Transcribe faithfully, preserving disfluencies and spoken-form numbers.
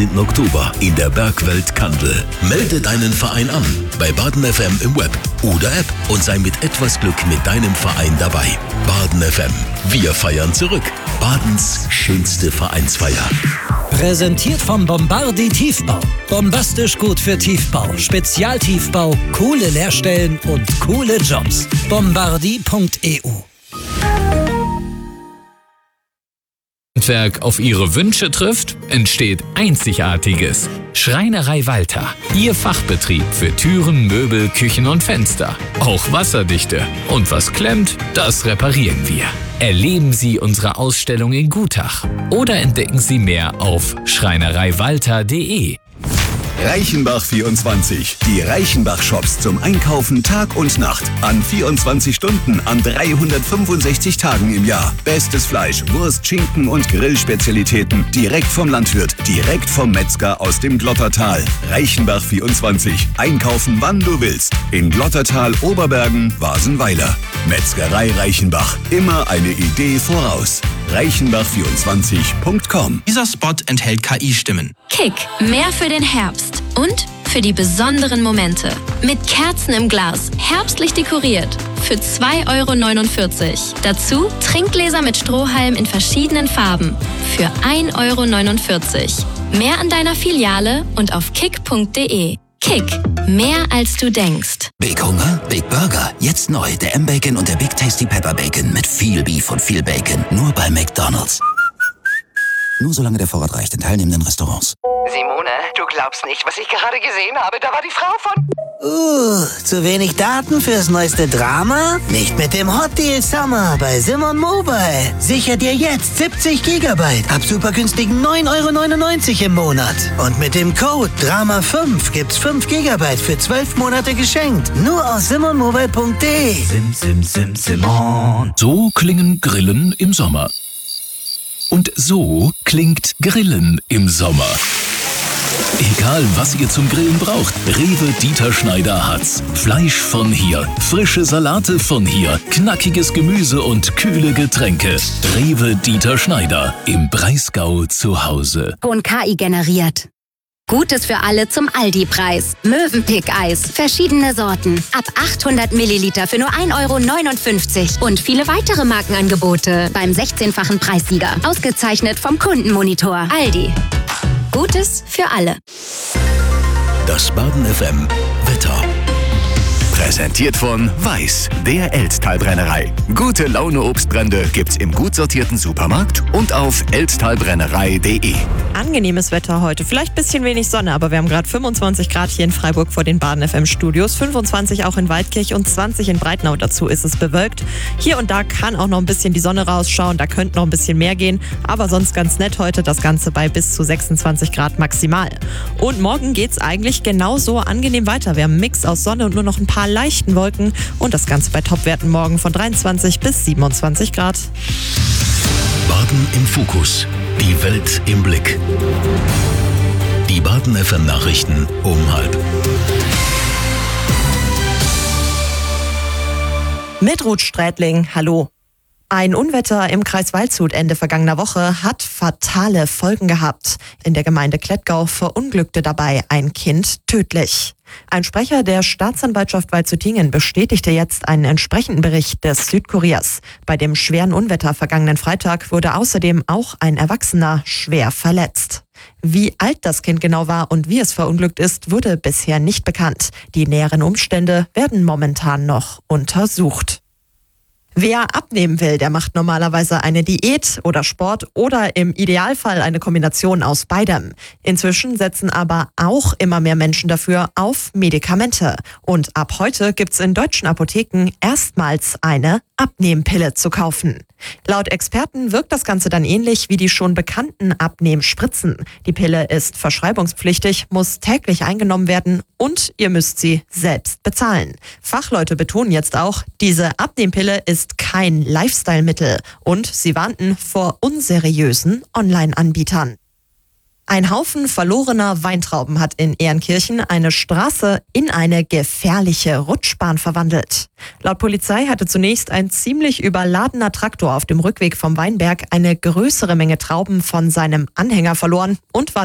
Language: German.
Oktober in der Bergwelt Kandel. Melde deinen Verein an bei Baden F M im Web oder App und sei mit etwas Glück mit deinem Verein dabei. Baden F M. Wir feiern zurück. Badens schönste Vereinsfeier. Präsentiert vom Bombardi Tiefbau. Bombastisch gut für Tiefbau, Spezialtiefbau, coole Lehrstellen und coole Jobs. Bombardi punkt e u. Handwerk auf Ihre Wünsche trifft, entsteht Einzigartiges. Schreinerei Walter. Ihr Fachbetrieb für Türen, Möbel, Küchen und Fenster. Auch wasserdichte. Und was klemmt, das reparieren wir. Erleben Sie unsere Ausstellung in Gutach oder entdecken Sie mehr auf schreinereiwalter punkt de. Reichenbach vierundzwanzig. Die Reichenbach-Shops zum Einkaufen Tag und Nacht. An vierundzwanzig Stunden, an dreihundertfünfundsechzig Tagen im Jahr. Bestes Fleisch, Wurst, Schinken und Grillspezialitäten. Direkt vom Landwirt, direkt vom Metzger aus dem Glottertal. Reichenbach vierundzwanzig. Einkaufen, wann du willst. In Glottertal, Oberbergen, Wasenweiler. Metzgerei Reichenbach. Immer eine Idee voraus. reichenbach vierundzwanzig punkt com. Dieser Spot enthält K I-Stimmen. Kick, mehr für den Herbst und für die besonderen Momente. Mit Kerzen im Glas, herbstlich dekoriert. Für zwei Euro neunundvierzig. Dazu Trinkgläser mit Strohhalm in verschiedenen Farben. Für ein Euro neunundvierzig. Mehr an deiner Filiale und auf kick punkt de. Kick, mehr als du denkst. Big Hunger? Big Burger. Jetzt neu, der M-Bacon und der Big Tasty Pepper Bacon mit viel Beef und viel Bacon. Nur bei McDonald's. Nur solange der Vorrat reicht in teilnehmenden Restaurants. Simone, du glaubst nicht, was ich gerade gesehen habe. Da war die Frau von... Uh, zu wenig Daten fürs neueste Drama? Nicht mit dem Hot Deal Summer bei Simon Mobile. Sicher dir jetzt siebzig Gigabyte ab super günstigen neun Euro neunundneunzig im Monat. Und mit dem Code Drama fünf gibt's fünf Gigabyte für zwölf Monate geschenkt. Nur aus simon mobile punkt de. Sim, sim, sim, Simon. So klingen Grillen im Sommer. Und so klingt Grillen im Sommer. Egal, was ihr zum Grillen braucht, Rewe Dieter Schneider hat's. Fleisch von hier, frische Salate von hier, knackiges Gemüse und kühle Getränke. Rewe Dieter Schneider, im Breisgau zu Hause. Ton K I generiert. Gutes für alle zum Aldi-Preis. Mövenpick-Eis, verschiedene Sorten. Ab achthundert Milliliter für nur ein Euro neunundfünfzig. Und viele weitere Markenangebote beim sechzehnfachen Preissieger. Ausgezeichnet vom Kundenmonitor. Aldi. Gutes für alle. Das Baden F M Wetter. Präsentiert von Weiß, der Elztalbrennerei. Gute Laune Obstbrände gibt's im gut sortierten Supermarkt und auf elztalbrennerei punkt de. Angenehmes Wetter heute. Vielleicht ein bisschen wenig Sonne, aber wir haben gerade fünfundzwanzig Grad hier in Freiburg vor den Baden F M Studios. fünfundzwanzig auch in Waldkirch und zwanzig in Breitnau. Dazu ist es bewölkt. Hier und da kann auch noch ein bisschen die Sonne rausschauen. Da könnte noch ein bisschen mehr gehen. Aber sonst ganz nett heute. Das Ganze bei bis zu sechsundzwanzig Grad maximal. Und morgen geht's eigentlich genauso angenehm weiter. Wir haben einen Mix aus Sonne und nur noch ein paar leichten Wolken. Und das Ganze bei Topwerten morgen von dreiundzwanzig bis siebenundzwanzig Grad. Baden im Fokus. Die Welt im Blick. Die Baden F M Nachrichten um halb. Mit Ruth Strätling, hallo. Ein Unwetter im Kreis Waldshut Ende vergangener Woche hat fatale Folgen gehabt. In der Gemeinde Klettgau verunglückte dabei ein Kind tödlich. Ein Sprecher der Staatsanwaltschaft Waldshutingen bestätigte jetzt einen entsprechenden Bericht des Südkuriers. Bei dem schweren Unwetter vergangenen Freitag wurde außerdem auch ein Erwachsener schwer verletzt. Wie alt das Kind genau war und wie es verunglückt ist, wurde bisher nicht bekannt. Die näheren Umstände werden momentan noch untersucht. Wer abnehmen will, der macht normalerweise eine Diät oder Sport oder im Idealfall eine Kombination aus beidem. Inzwischen setzen aber auch immer mehr Menschen dafür auf Medikamente. Und ab heute gibt's in deutschen Apotheken erstmals eine Abnehmpille zu kaufen. Laut Experten wirkt das Ganze dann ähnlich wie die schon bekannten Abnehmspritzen. Die Pille ist verschreibungspflichtig, muss täglich eingenommen werden und ihr müsst sie selbst bezahlen. Fachleute betonen jetzt auch, diese Abnehmpille ist kein Lifestyle-Mittel und sie warnten vor unseriösen Online-Anbietern. Ein Haufen verlorener Weintrauben hat in Ehrenkirchen eine Straße in eine gefährliche Rutschbahn verwandelt. Laut Polizei hatte zunächst ein ziemlich überladener Traktor auf dem Rückweg vom Weinberg eine größere Menge Trauben von seinem Anhänger verloren und war